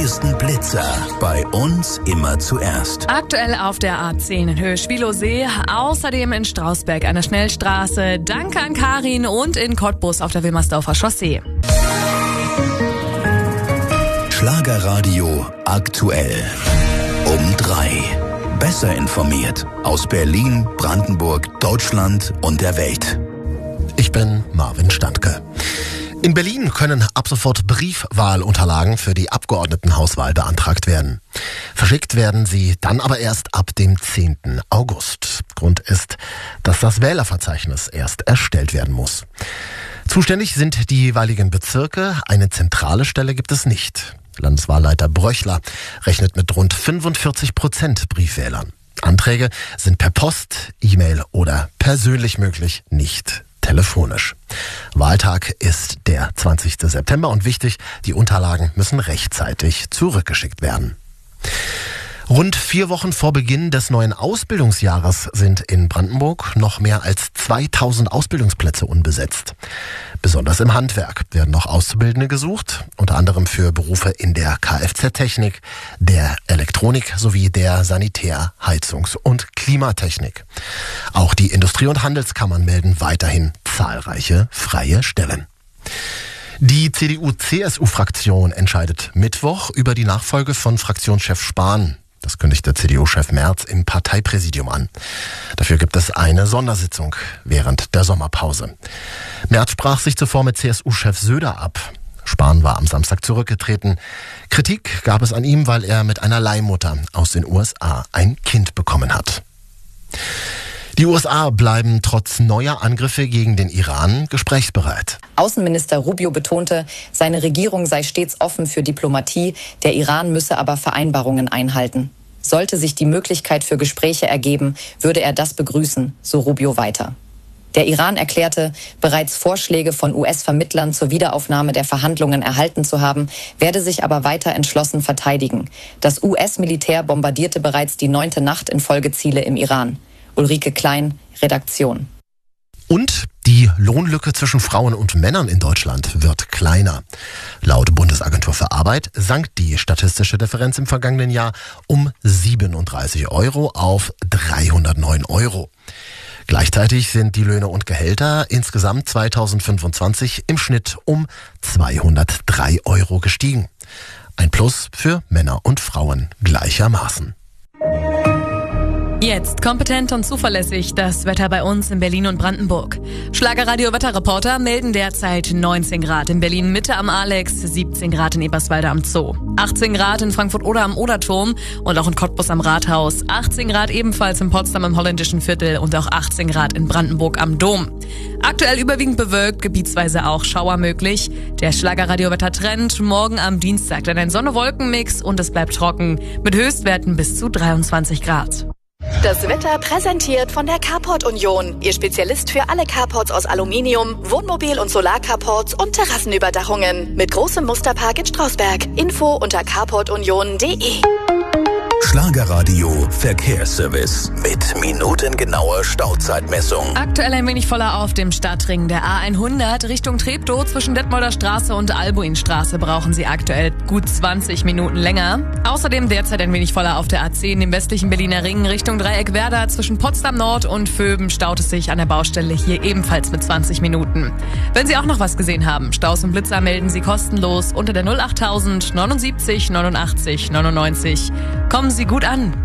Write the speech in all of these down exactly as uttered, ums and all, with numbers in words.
neuesten Blitzer bei uns immer zuerst. Aktuell auf der A zehn in Höhe Schwilosee, außerdem in Strausberg an der Schnellstraße. Danke an Karin und in Cottbus auf der Wilmersdorfer Chaussee. Schlagerradio aktuell um drei. Besser informiert aus Berlin, Brandenburg, Deutschland und der Welt. Ich bin Marvin Standke. In Berlin können ab sofort Briefwahlunterlagen für die Abgeordnetenhauswahl beantragt werden. Verschickt werden sie dann aber erst ab dem zehnten August. Grund ist, dass das Wählerverzeichnis erst erstellt werden muss. Zuständig sind die jeweiligen Bezirke. Eine zentrale Stelle gibt es nicht. Landeswahlleiter Bröchler rechnet mit rund fünfundvierzig Prozent Briefwählern. Anträge sind per Post, E-Mail oder persönlich möglich, nicht telefonisch. Wahltag ist der zwanzigsten September und wichtig, die Unterlagen müssen rechtzeitig zurückgeschickt werden. Rund vier Wochen vor Beginn des neuen Ausbildungsjahres sind in Brandenburg noch mehr als zweitausend Ausbildungsplätze unbesetzt. Besonders im Handwerk werden noch Auszubildende gesucht, unter anderem für Berufe in der Kfz-Technik, der Elektronik sowie der Sanitär-, Heizungs- und Klimatechnik. Auch die Industrie- und Handelskammern melden weiterhin zahlreiche freie Stellen. Die C D U-C S U-Fraktion entscheidet Mittwoch über die Nachfolge von Fraktionschef Spahn. Das kündigte C D U-Chef Merz im Parteipräsidium an. Dafür gibt es eine Sondersitzung während der Sommerpause. Merz sprach sich zuvor mit C S U-Chef Söder ab. Spahn war am Samstag zurückgetreten. Kritik gab es an ihm, weil er mit einer Leihmutter aus den U S A ein Kind bekommen hat. Die U S A bleiben trotz neuer Angriffe gegen den Iran gesprächsbereit. Außenminister Rubio betonte, seine Regierung sei stets offen für Diplomatie, der Iran müsse aber Vereinbarungen einhalten. Sollte sich die Möglichkeit für Gespräche ergeben, würde er das begrüßen, so Rubio weiter. Der Iran erklärte, bereits Vorschläge von U S-Vermittlern zur Wiederaufnahme der Verhandlungen erhalten zu haben, werde sich aber weiter entschlossen verteidigen. Das U S-Militär bombardierte bereits die neunte Nacht in Folge Ziele im Iran. Ulrike Klein, Redaktion. Und die Lohnlücke zwischen Frauen und Männern in Deutschland wird kleiner. Laut Bundesagentur für Arbeit sank die statistische Differenz im vergangenen Jahr um siebenunddreißig Euro auf dreihundertneun Euro. Gleichzeitig sind die Löhne und Gehälter insgesamt zweitausendfünfundzwanzig im Schnitt um zweihundertdrei Euro gestiegen. Ein Plus für Männer und Frauen gleichermaßen. Jetzt kompetent und zuverlässig das Wetter bei uns in Berlin und Brandenburg. Schlagerradio-Wetterreporter melden derzeit neunzehn Grad in Berlin Mitte am Alex, siebzehn Grad in Eberswalde am Zoo, achtzehn Grad in Frankfurt oder am Oderturm und auch in Cottbus am Rathaus, achtzehn Grad ebenfalls in Potsdam im Holländischen Viertel und auch achtzehn Grad in Brandenburg am Dom. Aktuell überwiegend bewölkt, gebietsweise auch Schauer möglich. Der Schlagerradio-Wettertrend morgen am Dienstag dann ein Sonne-Wolken-Mix und es bleibt trocken mit Höchstwerten bis zu dreiundzwanzig Grad. Das Wetter präsentiert von der Carport Union. Ihr Spezialist für alle Carports aus Aluminium, Wohnmobil- und Solarcarports und Terrassenüberdachungen. Mit großem Musterpark in Strausberg. Info unter carport union punkt de. Schlagerradio Verkehrsservice mit minutengenauer Stauzeitmessung. Aktuell ein wenig voller auf dem Stadtring der A hundert Richtung Treptow. Zwischen Detmolder Straße und Albuinstraße brauchen Sie aktuell gut zwanzig Minuten länger. Außerdem derzeit ein wenig voller auf der A zehn im westlichen Berliner Ring Richtung Dreieckwerder. Zwischen Potsdam Nord und Vöben staut es sich an der Baustelle hier ebenfalls mit zwanzig Minuten. Wenn Sie auch noch was gesehen haben, Staus und Blitzer melden Sie kostenlos unter der null achttausend neunundsiebzig neunundachtzig neunundneunzig. Kommen Sie gut an.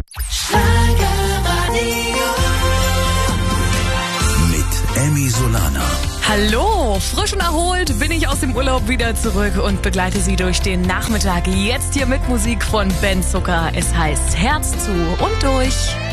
Mit Emmy Solana. Hallo, frisch und erholt bin ich aus dem Urlaub wieder zurück und begleite Sie durch den Nachmittag. Jetzt hier mit Musik von Ben Zucker. Es heißt Herz zu und durch.